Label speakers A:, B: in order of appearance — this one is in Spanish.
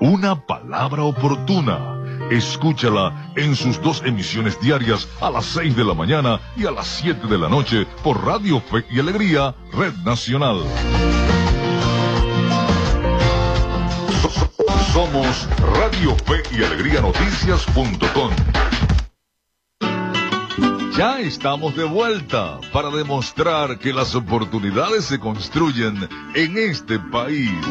A: Una palabra oportuna. Escúchala en sus 2 emisiones diarias a las 6 de la mañana y a las 7 de la noche por Radio Fe y Alegría, Red Nacional. Somos Radio Fe y Alegría Noticias.com. Ya estamos de vuelta para demostrar que las oportunidades se construyen en este país.